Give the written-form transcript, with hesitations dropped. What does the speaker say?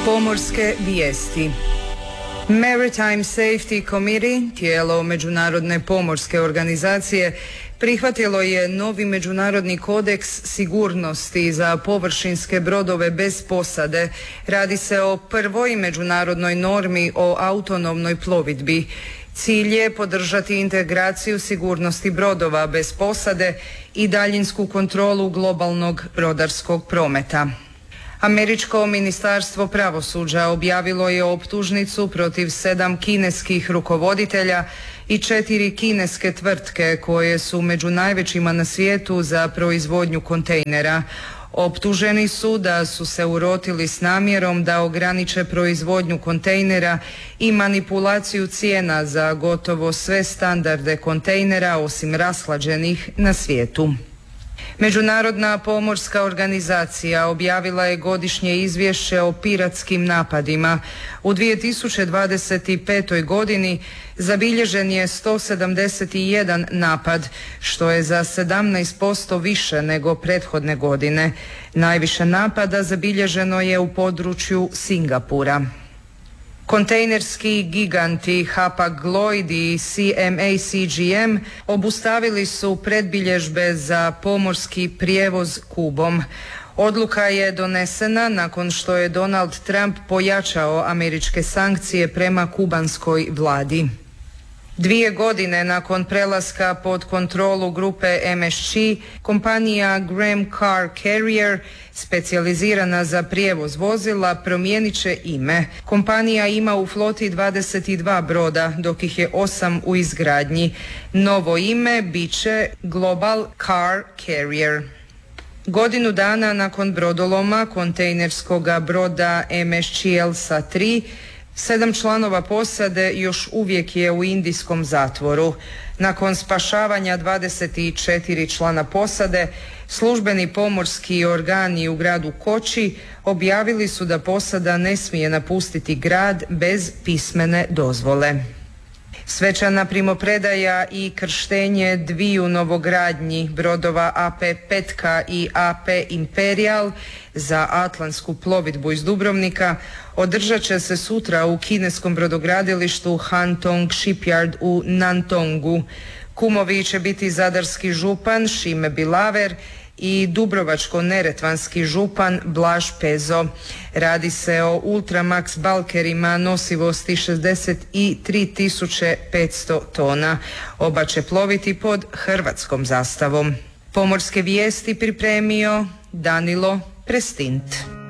Pomorske vijesti. Maritime Safety Committee, tijelo Međunarodne pomorske organizacije, prihvatilo je novi međunarodni kodeks sigurnosti za površinske brodove bez posade. Radi se o prvoj međunarodnoj normi o autonomnoj plovidbi. Cilj je podržati integraciju sigurnosti brodova bez posade i daljinsku kontrolu globalnog brodarskog prometa. Američko ministarstvo pravosuđa objavilo je optužnicu protiv 7 kineskih rukovoditelja i 4 kineske tvrtke koje su među najvećima na svijetu za proizvodnju kontejnera. Optuženi su da su se urotili s namjerom da ograniče proizvodnju kontejnera i manipulaciju cijena za gotovo sve standarde kontejnera osim rashlađenih na svijetu. Međunarodna pomorska organizacija objavila je godišnje izvješće o piratskim napadima. U 2025. godini zabilježen je 171 napad, što je za 17% više nego prethodne godine. Najviše napada zabilježeno je u području Singapura. Kontejnerski giganti Hapag-Lloyd i CMA CGM obustavili su predbilježbe za pomorski prijevoz Kubom. Odluka je donesena nakon što je Donald Trump pojačao američke sankcije prema kubanskoj vladi. 2 godine nakon prelaska pod kontrolu grupe MSC, kompanija Graham Car Carrier, specijalizirana za prijevoz vozila, promijenit će ime. Kompanija ima u floti 22 broda, dok ih je 8 u izgradnji. Novo ime bit će Global Car Carrier. Godinu dana nakon brodoloma kontejnerskog broda MSC Elsa 3, 7 članova posade još uvijek je u indijskom zatvoru. Nakon spašavanja 24 člana posade, službeni pomorski organi u gradu Koči objavili su da posada ne smije napustiti grad bez pismene dozvole. Svečana primopredaja i krštenje dviju novogradnji brodova AP Petka i AP Imperial za atlantsku plovidbu iz Dubrovnika održat će se sutra u kineskom brodogradilištu Hantong Shipyard u Nantongu. Kumovi će biti zadarski župan Šime Bilaver i dubrovačko-neretvanski župan Blaž Pezo. Radi se o Ultramax balkerima nosivosti 63.500 tona. Oba će ploviti pod hrvatskom zastavom. Pomorske vijesti pripremio Danilo Prestint.